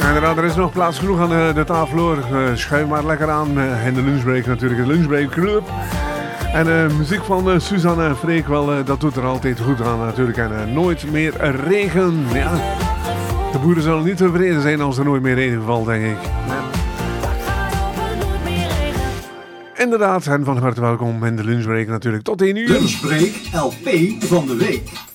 Inderdaad, er is nog plaats genoeg aan de tafel hoor. Schuif maar lekker aan. En de lunchbreak natuurlijk, de lunchbreak club. En muziek van Suzanne en Freek, wel, dat doet er altijd goed aan natuurlijk. En nooit meer regen. Ja. De boeren zullen niet tevreden zijn als er nooit meer regen valt, denk ik. Ja. Inderdaad, en van harte welkom in de lunchbreak natuurlijk. Tot 1 uur. Lunchbreak LP van de week.